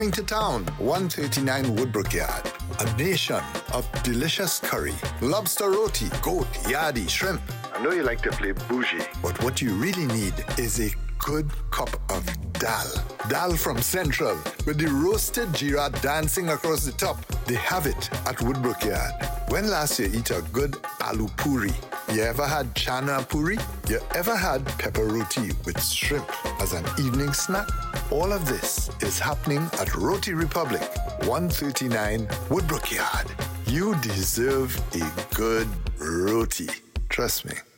To town, 139 Woodbrook Yard. A nation of delicious curry, lobster roti, goat, yardie, shrimp. I know you like to play bougie, but what you really need is a good cup of dal. Dal from Central, with the roasted jeera dancing across the top. They have it at Woodbrook Yard. When last you eat a good aloo puri? You ever had chana puri? You ever had pepper roti with shrimp as an evening snack? All of this is happening at Roti Republic, 139 Woodbrook Yard. You deserve a good roti. Trust me.